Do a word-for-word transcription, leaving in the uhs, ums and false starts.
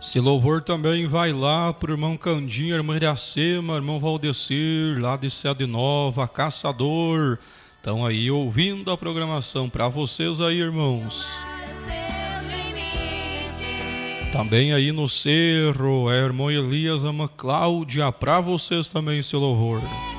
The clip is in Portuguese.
Esse louvor também vai lá pro irmão Candinho, irmã Iracema, irmão Valdecir, lá de Sede Nova, Caçador. Estão aí ouvindo a programação para vocês aí, irmãos. Também aí no Cerro, é a irmã Elias, a irmã Cláudia, para vocês também esse louvor.